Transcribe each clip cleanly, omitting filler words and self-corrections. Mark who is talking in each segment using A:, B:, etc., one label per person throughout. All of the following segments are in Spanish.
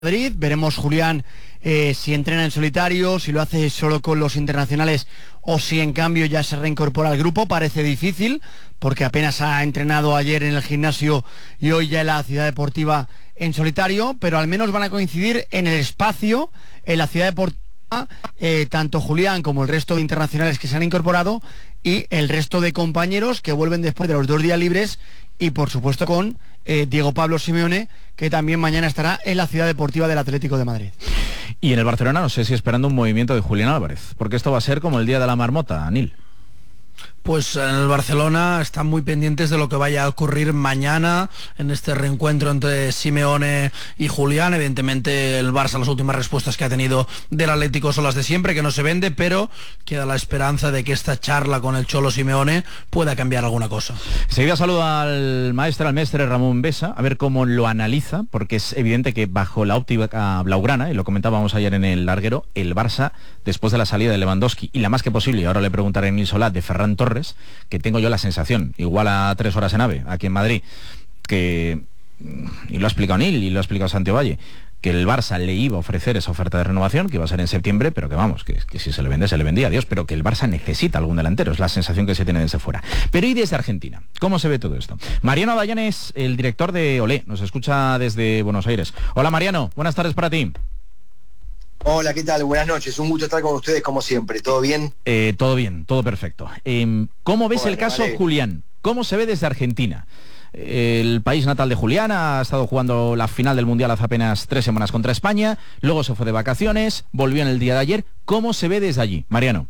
A: Madrid. Veremos Julián si entrena en solitario, si lo hace solo con los internacionales o si en cambio ya se reincorpora al grupo. Parece difícil porque apenas ha entrenado ayer en el gimnasio y hoy ya en la ciudad deportiva en solitario, pero al menos van a coincidir en el espacio en la ciudad deportiva, tanto Julián como el resto de internacionales que se han incorporado y el resto de compañeros que vuelven después de los 2 días libres, y por supuesto con Diego Pablo Simeone, que también mañana estará en la ciudad deportiva del Atlético de Madrid.
B: Y en el Barcelona no sé si esperando un movimiento de Julián Álvarez, porque esto va a ser como el día de la marmota, Anil.
C: Pues en el Barcelona están muy pendientes de lo que vaya a ocurrir mañana en este reencuentro entre Simeone y Julián. Evidentemente el Barça, las últimas respuestas que ha tenido del Atlético son las de siempre, que no se vende, pero queda la esperanza de que esta charla con el Cholo Simeone pueda cambiar alguna cosa.
B: Enseguida saludo al mestre Ramón Besa, a ver cómo lo analiza, porque es evidente que bajo la óptica blaugrana, y lo comentábamos ayer en el larguero, el Barça, después de la salida de Lewandowski, y la más que posible, y ahora le preguntaré a Nil Solá, de Ferran Torres, que tengo yo la sensación, igual a 3 horas en AVE, aquí en Madrid, que, y lo ha explicado Nil y lo ha explicado Santiago Valle, que el Barça le iba a ofrecer esa oferta de renovación, que iba a ser en septiembre, pero que vamos, que si se le vende, se le vendía, adiós, pero que el Barça necesita algún delantero, es la sensación que se tiene desde fuera. Pero y desde Argentina, ¿cómo se ve todo esto? Mariano Dayan es el director de Olé, nos escucha desde Buenos Aires. Hola Mariano, buenas tardes para ti.
D: Hola, ¿qué tal? Buenas noches, un gusto estar con ustedes como siempre, ¿todo bien?
B: Todo bien, todo perfecto. ¿Cómo ves el caso Julián? ¿Cómo se ve desde Argentina? El país natal de Julián ha estado jugando la final del Mundial hace apenas 3 semanas contra España, luego se fue de vacaciones, volvió en el día de ayer. ¿Cómo se ve desde allí, Mariano?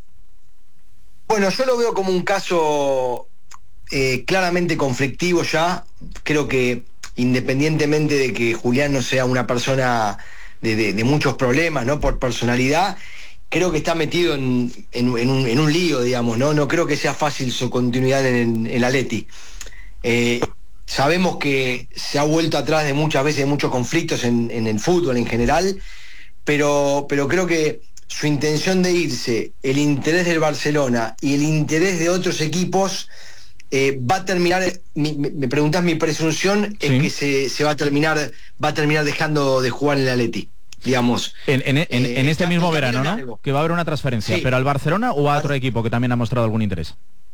D: Bueno, yo lo veo como un caso claramente conflictivo ya. Creo que independientemente de que Julián no sea una persona de muchos problemas, ¿no? Por personalidad, creo que está metido en un lío, digamos, ¿no? No creo que sea fácil su continuidad en el Atleti. Sabemos que se ha vuelto atrás de muchas veces de muchos conflictos en el fútbol en general, pero creo que su intención de irse, el interés del Barcelona y el interés de otros equipos va a terminar, me preguntás mi presunción, sí, es que se va a terminar dejando de jugar en el Atleti, digamos.
B: En este mismo verano, ¿no? Que va a haber una transferencia, sí. ¿Pero al Barcelona o a otro equipo que también ha mostrado algún interés?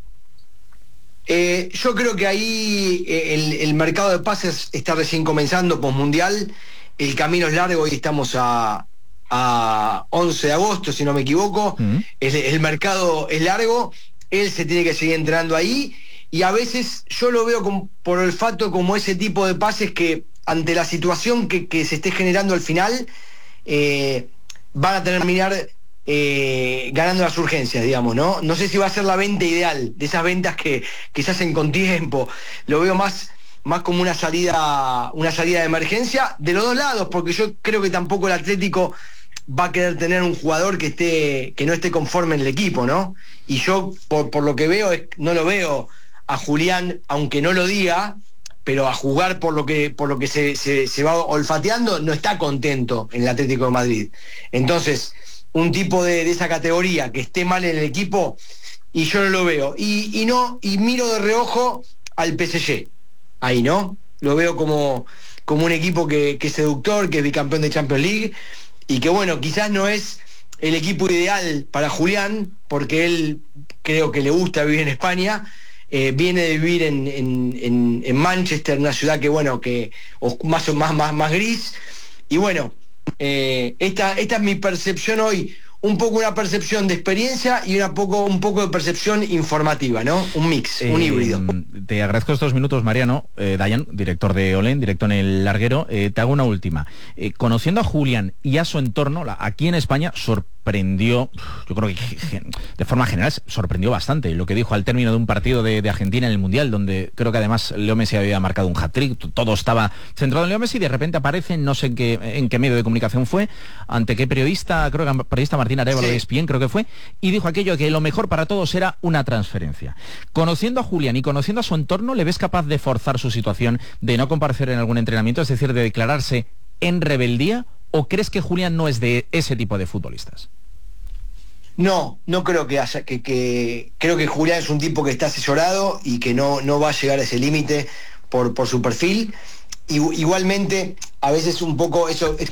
D: Yo creo que ahí el mercado de pases está recién comenzando, posmundial. El camino es largo y estamos a 11 de agosto, si no me equivoco. El mercado es largo, él se tiene que seguir entrenando ahí. Y a veces yo lo veo por olfato como ese tipo de pases que ante la situación que se esté generando al final van a terminar ganando las urgencias, digamos, ¿no? No sé si va a ser la venta ideal, de esas ventas que se hacen con tiempo. Lo veo más como una salida de emergencia de los dos lados, porque yo creo que tampoco el Atlético va a querer tener un jugador que no esté conforme en el equipo, ¿no? Y yo por lo que veo no lo veo a Julián, aunque no lo diga, pero a jugar por lo que se va olfateando, no está contento en el Atlético de Madrid. Entonces, un tipo de esa categoría que esté mal en el equipo, y yo no lo veo. Y miro de reojo al PSG. Ahí, ¿no? Lo veo como un equipo que es seductor, que es bicampeón de Champions League, y que bueno, quizás no es el equipo ideal para Julián, porque él creo que le gusta vivir en España. Viene de vivir en Manchester, una ciudad que bueno, más gris, y bueno, esta es mi percepción hoy, un poco una percepción de experiencia y un poco de percepción informativa, ¿no? Un mix, un híbrido.
B: Te agradezco estos minutos, Mariano. Dayan, director de Olen, director en el larguero. Te hago una última. Conociendo a Julián y a su entorno, aquí en España sorprendió, yo creo que de forma general sorprendió bastante lo que dijo al término de un partido de Argentina en el Mundial, donde creo que además Leo Messi había marcado un hat-trick, todo estaba centrado en Leo Messi, y de repente aparece, no sé en qué medio de comunicación fue, ante qué periodista, creo que periodista Martín Arévalo de ESPN, creo que fue, y dijo aquello que lo mejor para todos era una transferencia. Conociendo a Julián y conociendo a su entorno, ¿le ves capaz de forzar su situación, de no comparecer en algún entrenamiento, es decir, de declararse en rebeldía? ¿O crees que Julián no es de ese tipo de futbolistas?
D: No creo que haya, creo que Julián es un tipo que está asesorado y que no va a llegar a ese límite por su perfil. Igualmente, a veces un poco eso